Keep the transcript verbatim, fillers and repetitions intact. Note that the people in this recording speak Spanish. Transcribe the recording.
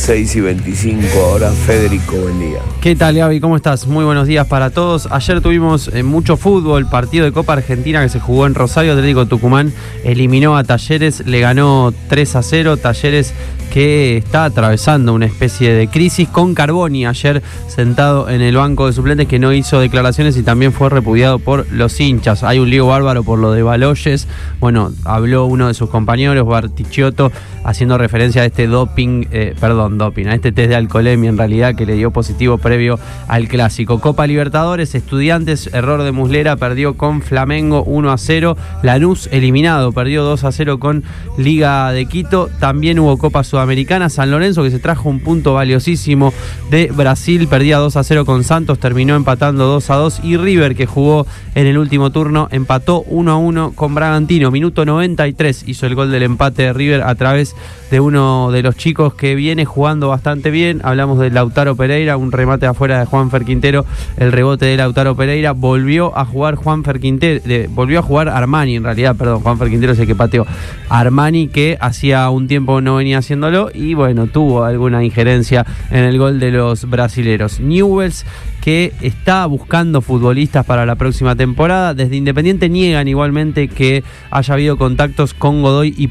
seis y veinticinco ahora. Federico, buen día. ¿Qué tal, Gaby? ¿Cómo estás? Muy buenos días para todos. Ayer tuvimos eh, mucho fútbol, partido de Copa Argentina que se jugó en Rosario. Atlético Tucumán eliminó a Talleres, le ganó tres a cero. Talleres que está atravesando una especie de crisis, con Carboni ayer sentado en el banco de suplentes, que no hizo declaraciones y también fue repudiado por los hinchas. Hay un lío bárbaro por lo de Baloyes. Bueno, habló uno de sus compañeros, Bartichotto, haciendo referencia a este doping, eh, perdón, doping, a este test de alcoholemia en realidad que le dio positivo previo al clásico. Copa Libertadores, Estudiantes, error de Muslera, perdió con Flamengo uno a cero. Lanús eliminado, perdió dos a cero con Liga de Quito. También hubo Copa Sudamericana, San Lorenzo, que se trajo un punto valiosísimo de Brasil, perdía dos a cero con Santos, terminó empatando dos a dos. Y River, que jugó en el último turno, empató uno a uno con Bragantino. Minuto noventa y tres hizo el gol del empate de River a través de uno de los chicos que viene jugando bastante bien. Hablamos de Lautaro Pereira, un remate afuera de Juanfer Quintero, el rebote de Lautaro Pereira. Volvió a jugar Juanfer Quintero, de, volvió a jugar Armani en realidad, perdón, Juanfer Quintero es el que pateó. Armani, que hacía un tiempo no venía haciéndolo y bueno, tuvo alguna injerencia en el gol de los brasileros. Newell's, que está buscando futbolistas para la próxima temporada. Desde Independiente niegan igualmente que haya habido contactos con Godoy y